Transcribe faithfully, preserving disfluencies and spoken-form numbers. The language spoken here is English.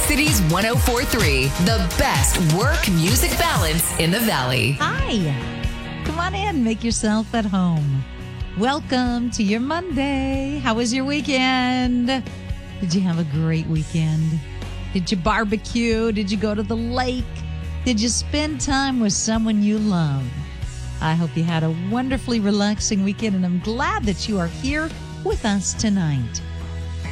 City's one oh four point three, the best work music balance in the Valley. Hi. Come on in. Make yourself at home. Welcome to your Monday. How was your weekend? Did you have a great weekend? Did you barbecue? Did you go to the lake? Did you spend time with someone you love? I hope you had a wonderfully relaxing weekend, and I'm glad that you are here with us tonight.